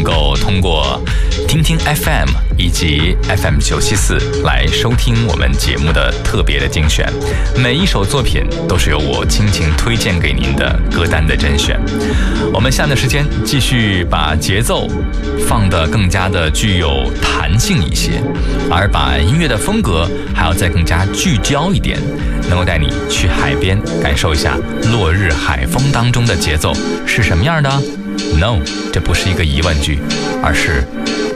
够通过听听 FM 以及 FM 974来收听我们节目的特别的精选。每一首作品都是由我倾情推荐给您的歌单的甄选。我们下面的时间继续把节奏放得更加的具有弹性一些，而把音乐的风格还要再更加聚焦一点，能够带你去海边感受一下落日海风当中的节奏是什么样的。No， 这不是一个疑问句，而是